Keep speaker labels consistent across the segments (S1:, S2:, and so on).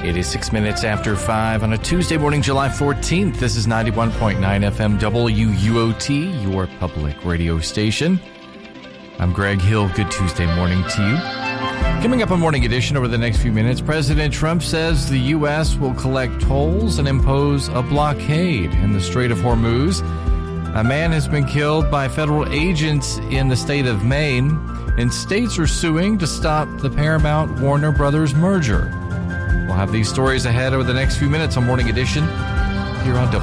S1: It is 6 minutes after 5 on a Tuesday morning, July 14th. This is 91.9 FM WUOT, your public radio station. I'm Greg Hill. Good Tuesday morning to you. Coming up on Morning Edition over the next few minutes, President Trump says the U.S. will collect tolls and impose a blockade in the Strait of Hormuz. A man has been killed by federal agents in the state of Maine, and states are suing to stop the Paramount-Warner Brothers merger. We'll have these stories ahead over the next few minutes on Morning Edition here on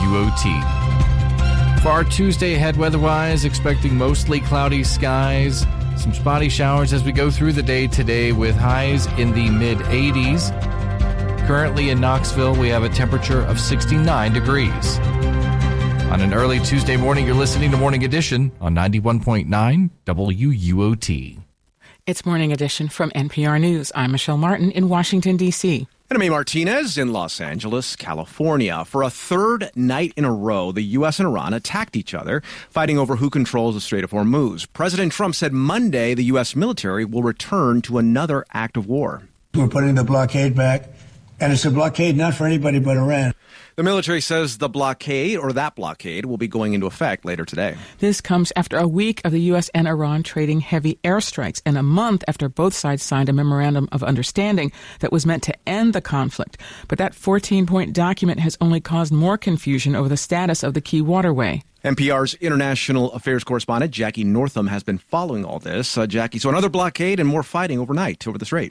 S1: WUOT. For our Tuesday ahead weather-wise, expecting mostly cloudy skies, some spotty showers as we go through the day today with highs in the mid-80s. Currently in Knoxville, we have a temperature of 69 degrees. On an early Tuesday morning, you're listening to Morning Edition on 91.9 WUOT.
S2: It's Morning Edition from NPR News. I'm Michelle Martin in Washington, D.C.
S3: And I'm A. Martinez in Los Angeles, California. For a third night in a row, the U.S. and Iran attacked each other, fighting over who controls the Strait of Hormuz. President Trump said Monday the U.S. military will return to another act of war.
S4: We're putting the blockade back, and it's a blockade not for anybody but Iran.
S3: The military says the blockade, or that blockade, will be going into effect later today.
S2: This comes after a week of the U.S. and Iran trading heavy airstrikes and a month after both sides signed a memorandum of understanding that was meant to end the conflict. But that 14-point document has only caused more confusion over the status of the key waterway.
S3: NPR's international affairs correspondent Jackie Northam has been following all this. Jackie, so another blockade and more fighting overnight over the strait.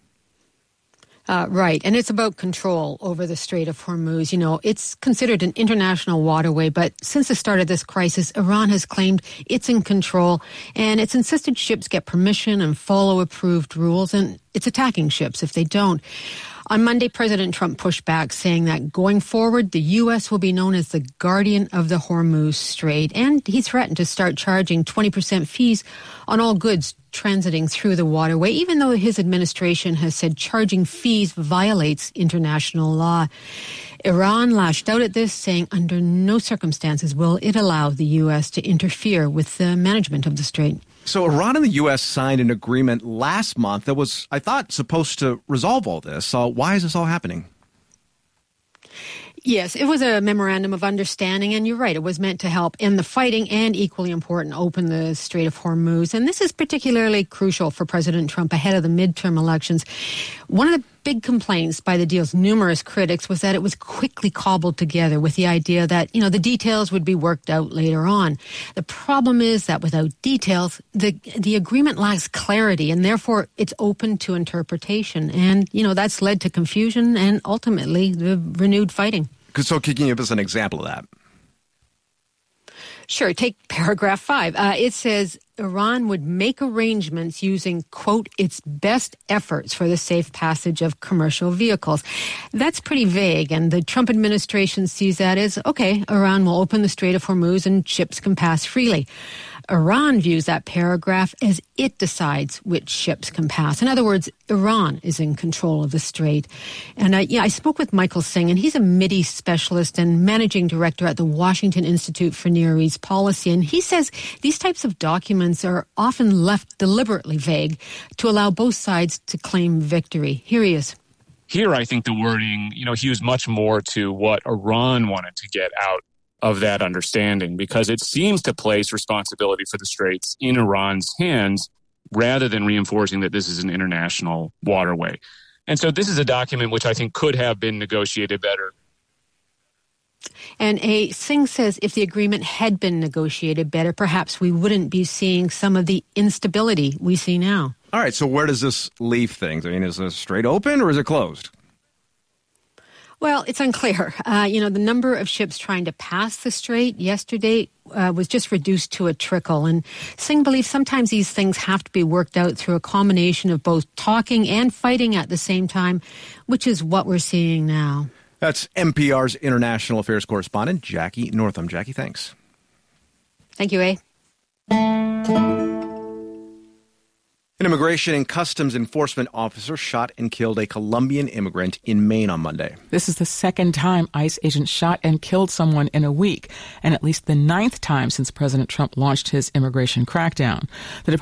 S5: Right. And it's about control over the Strait of Hormuz. You know, it's considered an international waterway, but since the start of this crisis, Iran has claimed it's in control, and it's insisted ships get permission and follow approved rules, and it's attacking ships if they don't. On Monday, President Trump pushed back, saying that going forward, the U.S. will be known as the guardian of the Hormuz Strait, and he threatened to start charging 20% fees on all goods transiting through the waterway, even though his administration has said charging fees violates international law. Iran lashed out at this, saying under no circumstances will it allow the U.S. to interfere with the management of the strait.
S3: So Iran and the U.S. signed an agreement last month that was, I thought, supposed to resolve all this. Why is this all happening?
S5: Yes, it was a memorandum of understanding, and you're right, it was meant to help end the fighting and, equally important, open the Strait of Hormuz. And this is particularly crucial for President Trump ahead of the midterm elections. One of the big complaints by the deal's numerous critics was that it was quickly cobbled together with the idea that, you know, the details would be worked out later on. The problem is that without details, the agreement lacks clarity, and therefore it's open to interpretation. And, you know, that's led to confusion and ultimately the renewed fighting.
S3: So can you give us an example of that?
S5: Sure. Take paragraph 5. It says Iran would make arrangements using, quote, its best efforts for the safe passage of commercial vehicles. That's pretty vague, and the Trump administration sees that as, okay, Iran will open the Strait of Hormuz and ships can pass freely. Iran views that paragraph as it decides which ships can pass. In other words, Iran is in control of the strait. And I spoke with Michael Singh, and he's a Middle East specialist and managing director at the Washington Institute for Near East Policy. And he says these types of documents are often left deliberately vague to allow both sides to claim victory. Here he is.
S6: Here, I think the wording, hews much more to what Iran wanted to get out of that understanding, because it seems to place responsibility for the straits in Iran's hands rather than reinforcing that this is an international waterway. And so this is a document which I think could have been negotiated better.
S5: And Singh says if the agreement had been negotiated better, perhaps we wouldn't be seeing some of the instability we see now.
S3: All right, so where does this leave things? I mean, is the strait open or is it closed?
S5: Well, it's unclear. The number of ships trying to pass the strait yesterday was just reduced to a trickle. And Singh believes sometimes these things have to be worked out through a combination of both talking and fighting at the same time, which is what we're seeing now.
S3: That's NPR's international affairs correspondent, Jackie Northam. Jackie, thanks.
S5: Thank you, A.
S3: An immigration and customs enforcement officer shot and killed a Colombian immigrant in Maine on Monday.
S2: This is the second time ICE agents shot and killed someone in a week, and at least the 9th time since President Trump launched his immigration crackdown. The